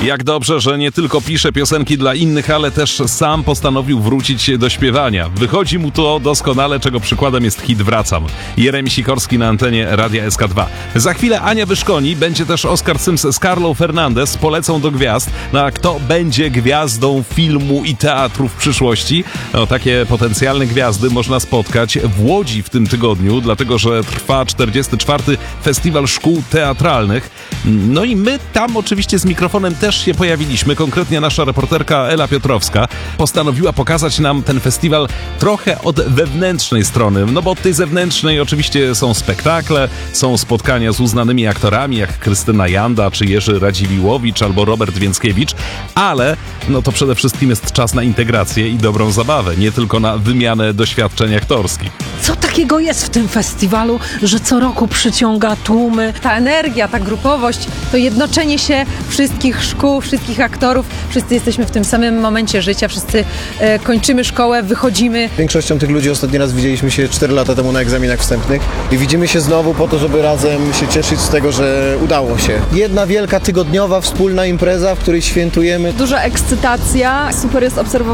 Jak dobrze, że nie tylko pisze piosenki dla innych, ale też sam postanowił wrócić do śpiewania. Wychodzi mu to doskonale, czego przykładem jest hit Wracam. Jeremi Sikorski na antenie Radia SK2. Za chwilę Ania Wyszkoni, będzie też Oscar Sims z Carlą Fernandez, polecą do gwiazd. No a kto będzie gwiazdą filmu i teatru w przyszłości? No, takie potencjalne gwiazdy można spotkać w Łodzi w tym tygodniu, dlatego że trwa 44. Festiwal Szkół Teatralnych. No i my tam oczywiście z mikrofonem też się pojawiliśmy. Konkretnie nasza reporterka Ela Piotrowska postanowiła pokazać nam ten festiwal trochę od wewnętrznej strony. No bo od tej zewnętrznej oczywiście są spektakle, są spotkania z uznanymi aktorami jak Krystyna Janda, czy Jerzy Radziwiłłowicz, albo Robert Więckiewicz, ale no to przede wszystkim jest czas na integrację i dobrą zabawę, nie tylko na wymianę doświadczeń aktorskich. Co takiego jest w tym festiwalu, że co roku przyciąga tłumy? Ta energia, ta grupowość, to jednoczenie się wszystkich szkół, wszystkich aktorów. Wszyscy jesteśmy w tym samym momencie życia, wszyscy kończymy szkołę, wychodzimy. Większością tych ludzi ostatni raz widzieliśmy się 4 lata temu na egzaminach wstępnych i widzimy się znowu po to, żeby razem się cieszyć z tego, że udało się. Jedna wielka tygodniowa wspólna impreza, w której świętujemy. Duża ekscytacja, super jest obserwować